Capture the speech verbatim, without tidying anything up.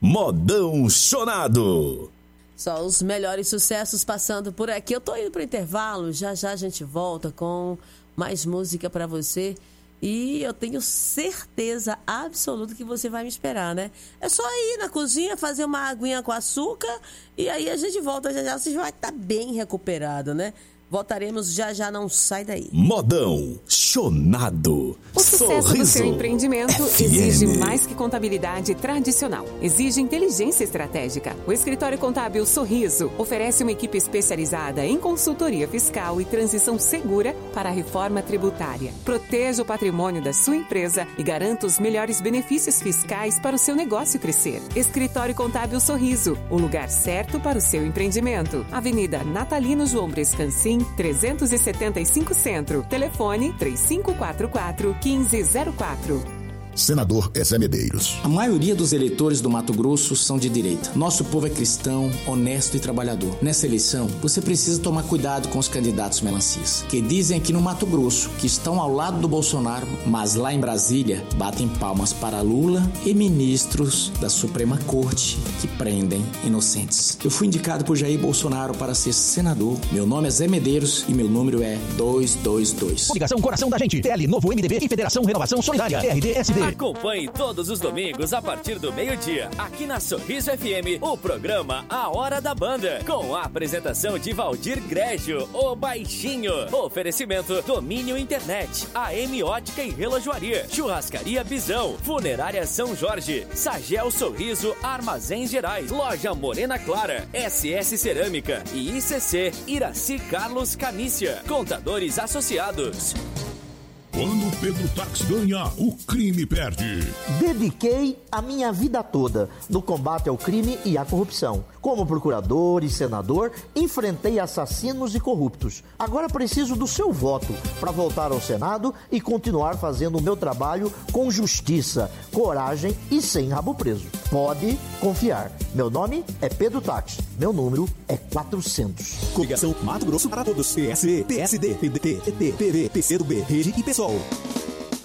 Modão Chonado. Só os melhores sucessos passando por aqui. Eu tô indo pro intervalo, já já a gente volta com mais música pra você. E eu tenho certeza absoluta que você vai me esperar, né? É só ir na cozinha, fazer uma aguinha com açúcar e aí a gente volta já já. Você já vai estar bem recuperado, né? Voltaremos já já, não sai daí. Modão Chonado. O sucesso Sorriso do seu empreendimento F M. exige mais que contabilidade tradicional. Exige inteligência estratégica. O escritório contábil Sorriso oferece uma equipe especializada em consultoria fiscal e transição segura para a reforma tributária. Proteja o patrimônio da sua empresa e garanta os melhores benefícios fiscais para o seu negócio crescer. Escritório Contábil Sorriso, o lugar certo para o seu empreendimento. Avenida Natalino João Brescancin, trezentos e setenta e cinco Centro. Telefone três cinco quatro quatro, um cinco zero quatro. Senador Zé Medeiros. A maioria dos eleitores do Mato Grosso são de direita. Nosso povo é cristão, honesto e trabalhador. Nessa eleição, você precisa tomar cuidado com os candidatos melancias, que dizem aqui no Mato Grosso que estão ao lado do Bolsonaro, mas lá em Brasília batem palmas para Lula e ministros da Suprema Corte que prendem inocentes. Eu fui indicado por Jair Bolsonaro para ser senador. Meu nome é Zé Medeiros e meu número é duzentos e vinte e dois. Ligação Coração da Gente, T L Novo M D B e Federação Renovação Solidária, R D S D. Acompanhe todos os domingos a partir do meio-dia, aqui na Sorriso F M, o programa A Hora da Banda, com a apresentação de Valdir Grégio, o Baixinho. Oferecimento Domínio Internet, A M Ótica e Relojoaria, Churrascaria Bisão, Funerária São Jorge, Sagel Sorriso Armazéns Gerais, Loja Morena Clara, S S Cerâmica e I C C Iraci Carlos Camícia. Contadores Associados. Quando o Pedro Tax ganha, o crime perde. Dediquei a minha vida toda no combate ao crime e à corrupção. Como procurador e senador, enfrentei assassinos e corruptos. Agora preciso do seu voto para voltar ao Senado e continuar fazendo o meu trabalho com justiça, coragem e sem rabo preso. Pode confiar. Meu nome é Pedro Tax. Meu número é quatrocentos. Coligação Mato Grosso para todos. P S E, P S D, P D T, P T, P V, P C do B, Rede e PSOL.